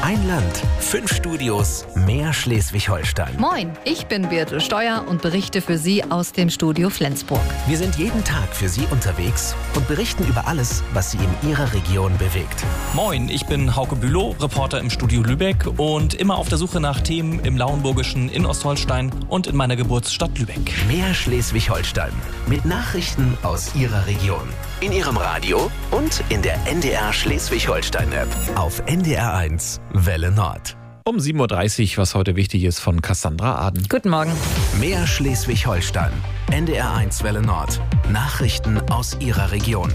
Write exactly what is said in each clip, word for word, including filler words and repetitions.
Ein Land, fünf Studios, mehr Schleswig-Holstein. Moin, ich bin Birte Steuer und berichte für Sie aus dem Studio Flensburg. Wir sind jeden Tag für Sie unterwegs und berichten über alles, was Sie in Ihrer Region bewegt. Moin, ich bin Hauke Bülow, Reporter im Studio Lübeck und immer auf der Suche nach Themen im Lauenburgischen, in Ostholstein und in meiner Geburtsstadt Lübeck. Mehr Schleswig-Holstein mit Nachrichten aus Ihrer Region. In Ihrem Radio und in der N D R Schleswig-Holstein-App. Auf N D R eins Welle Nord. Um sieben Uhr dreißig, was heute wichtig ist, von Cassandra Aden. Guten Morgen. Mehr Schleswig-Holstein. N D R eins Welle Nord. Nachrichten aus Ihrer Region.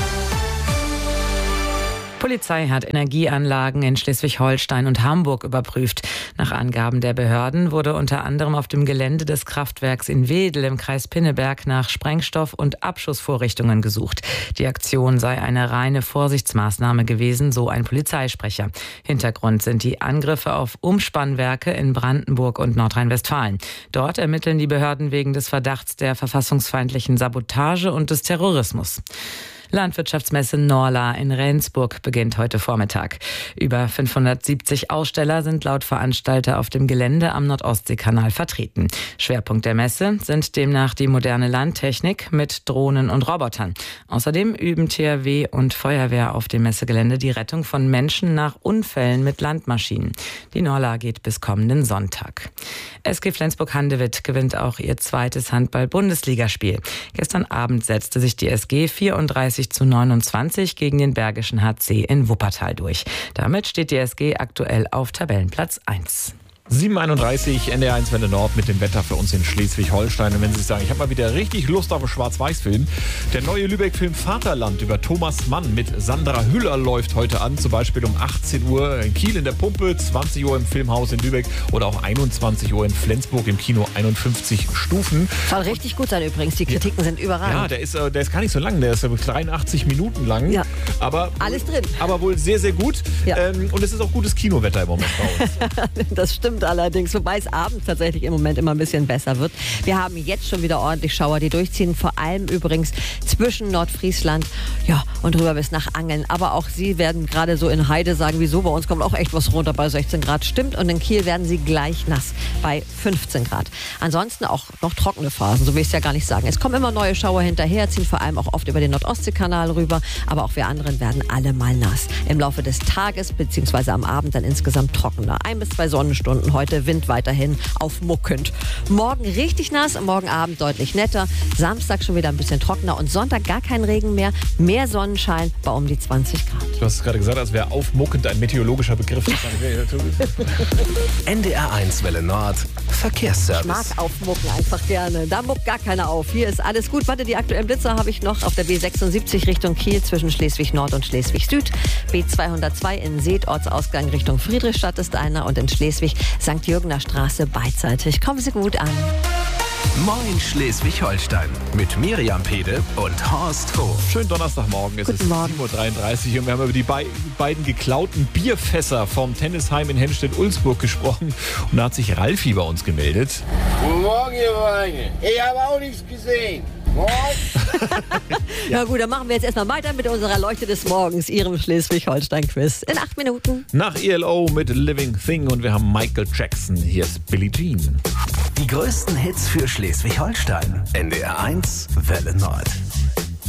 Polizei hat Energieanlagen in Schleswig-Holstein und Hamburg überprüft. Nach Angaben der Behörden wurde unter anderem auf dem Gelände des Kraftwerks in Wedel im Kreis Pinneberg nach Sprengstoff- und Abschussvorrichtungen gesucht. Die Aktion sei eine reine Vorsichtsmaßnahme gewesen, so ein Polizeisprecher. Hintergrund sind die Angriffe auf Umspannwerke in Brandenburg und Nordrhein-Westfalen. Dort ermitteln die Behörden wegen des Verdachts der verfassungsfeindlichen Sabotage und des Terrorismus. Landwirtschaftsmesse Norla in Rendsburg beginnt heute Vormittag. Über fünfhundertsiebzig Aussteller sind laut Veranstalter auf dem Gelände am Nordostseekanal vertreten. Schwerpunkt der Messe sind demnach die moderne Landtechnik mit Drohnen und Robotern. Außerdem üben T H W und Feuerwehr auf dem Messegelände die Rettung von Menschen nach Unfällen mit Landmaschinen. Die Norla geht bis kommenden Sonntag. S G Flensburg-Handewitt gewinnt auch ihr zweites Handball-Bundesligaspiel. Gestern Abend setzte sich die S G vierunddreißig zu neunundzwanzig gegen den Bergischen H C in Wuppertal durch. Damit steht die S G aktuell auf Tabellenplatz eins. sieben Uhr einunddreißig, N D R eins Welle Nord mit dem Wetter für uns in Schleswig-Holstein. Und wenn Sie sagen, ich habe mal wieder richtig Lust auf einen Schwarz-Weiß-Film. Der neue Lübeck-Film Vaterland über Thomas Mann mit Sandra Hüller läuft heute an. Zum Beispiel um achtzehn Uhr in Kiel in der Pumpe, zwanzig Uhr im Filmhaus in Lübeck oder auch einundzwanzig Uhr in Flensburg im Kino einundfünfzig Stufen. Soll richtig gut sein übrigens. Die Kritiken ja. sind überragend. Ja, der ist, der ist gar nicht so lang. Der ist dreiundachtzig Minuten lang. Ja. Aber, alles drin. Aber wohl sehr, sehr gut. Ja. Ähm, und es ist auch gutes Kinowetter im Moment bei uns. Das stimmt allerdings, wobei es abends tatsächlich im Moment immer ein bisschen besser wird. Wir haben jetzt schon wieder ordentlich Schauer, die durchziehen, vor allem übrigens zwischen Nordfriesland ja, und rüber bis nach Angeln. Aber auch Sie werden gerade so in Heide sagen, wieso, bei uns kommt auch echt was runter bei sechzehn Grad. Stimmt, und in Kiel werden Sie gleich nass bei fünfzehn Grad. Ansonsten auch noch trockene Phasen, so will ich es ja gar nicht sagen. Es kommen immer neue Schauer hinterher, ziehen vor allem auch oft über den Nordostseekanal rüber, aber auch wir anderen werden alle mal nass. Im Laufe des Tages bzw. am Abend dann insgesamt trockener. Ein bis zwei Sonnenstunden heute, Wind weiterhin aufmuckend. Morgen richtig nass, morgen Abend deutlich netter, Samstag schon wieder ein bisschen trockener und Sonntag gar kein Regen mehr, mehr Sonnenschein bei um die zwanzig Grad. Du hast es gerade gesagt, als wäre aufmuckend ein meteorologischer Begriff. N D R eins Welle Nord, Verkehrsservice. Ich mag aufmucken einfach gerne. Da muckt gar keiner auf. Hier ist alles gut. Warte, die aktuellen Blitzer habe ich noch auf der B sechsundsiebzig Richtung Kiel zwischen Schleswig-Nord und Schleswig-Süd. B zweihundertzwei in Seet, Ortsausgang Richtung Friedrichstadt ist einer und in Schleswig Sankt Jürgener Straße beidseitig. Kommen Sie gut an. Moin Schleswig-Holstein mit Miriam Pede und Horst Hof. Schönen Donnerstagmorgen, es Guten ist Morgen. sieben Uhr dreiunddreißig und wir haben über die be- beiden geklauten Bierfässer vom Tennisheim in Hennstedt-Ulzburg gesprochen. Und da hat sich Ralfi bei uns gemeldet. Guten Morgen, ihr Weine. Ich habe auch nichts gesehen. Ja gut, dann machen wir jetzt erstmal weiter mit unserer Leuchte des Morgens, Ihrem Schleswig-Holstein-Quiz. In acht Minuten. Nach E L O mit Living Thing und wir haben Michael Jackson. Hier ist Billie Jean. Die größten Hits für Schleswig-Holstein. N D R eins Welle Nord.